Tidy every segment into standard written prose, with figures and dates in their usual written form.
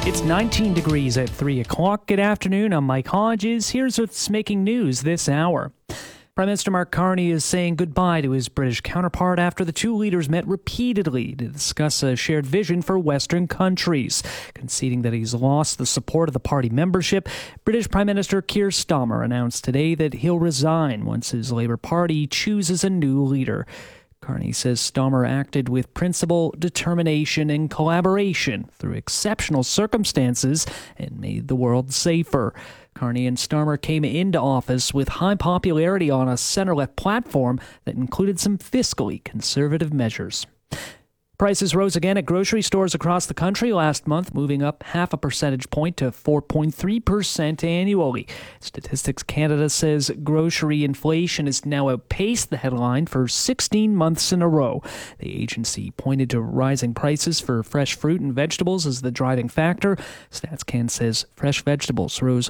It's 19 degrees at 3 o'clock. Good afternoon. I'm Mike Hodges. Here's what's making news this hour. Prime Minister Mark Carney is saying goodbye to his British counterpart after the two leaders met repeatedly to discuss a shared vision for Western countries. Conceding that he's lost the support of the party membership, British Prime Minister Keir Starmer announced today that he'll resign once his Labour Party chooses a new leader. Carney says Starmer acted with principle, determination, and collaboration through exceptional circumstances and made the world safer. Carney and Starmer came into office with high popularity on a center-left platform that included some fiscally conservative measures. Prices rose again at grocery stores across the country last month, moving up half a percentage point to 4.3% annually. Statistics Canada says grocery inflation has now outpaced the headline for 16 months in a row. The agency pointed to rising prices for fresh fruit and vegetables as the driving factor. StatsCan says fresh vegetables rose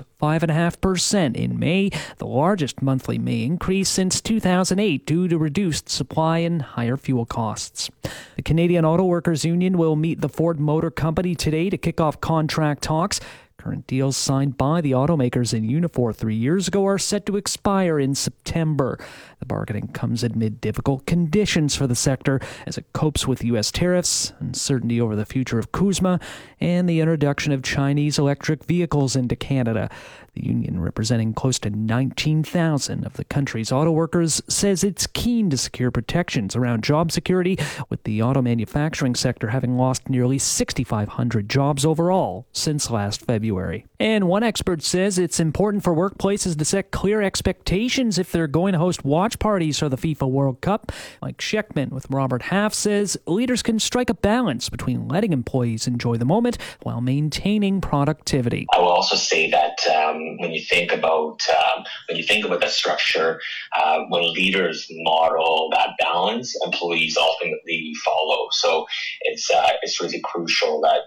5.5% in May, the largest monthly May increase since 2008 due to reduced supply and higher fuel costs. The Canadian Auto Workers Union will meet the Ford Motor Company today to kick off contract talks. Current deals signed by the automakers in Unifor 3 years ago are set to expire in September. The bargaining comes amid difficult conditions for the sector as it copes with U.S. tariffs, uncertainty over the future of CUSMA, and the introduction of Chinese electric vehicles into Canada. The union, representing close to 19,000 of the country's auto workers, says it's keen to secure protections around job security, with the auto manufacturing sector having lost nearly 6,500 jobs overall since last February. And one expert says it's important for workplaces to set clear expectations if they're going to host watch parties for the FIFA World Cup. Mike Scheckman with Robert Half says leaders can strike a balance between letting employees enjoy the moment while maintaining productivity. I will also say that when you think about the structure, when leaders model that balance, employees ultimately follow. So it's really crucial that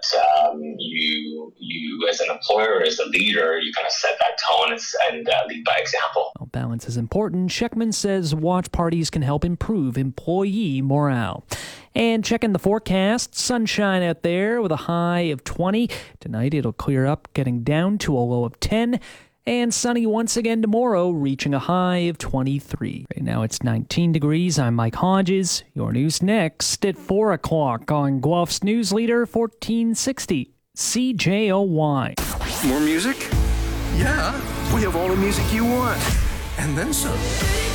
you as an employer, as a leader, you kind of set that tone and lead by example. While balance is important, Scheckman says watch parties can help improve employee morale. And checking the forecast, sunshine out there with a high of 20. Tonight it'll clear up, getting down to a low of 10. And sunny once again tomorrow, reaching a high of 23. Right now it's 19 degrees. I'm Mike Hodges. Your news next at 4 o'clock on Guelph's News Leader 1460 CJOY. More music? Yeah, we have all the music you want. And then some.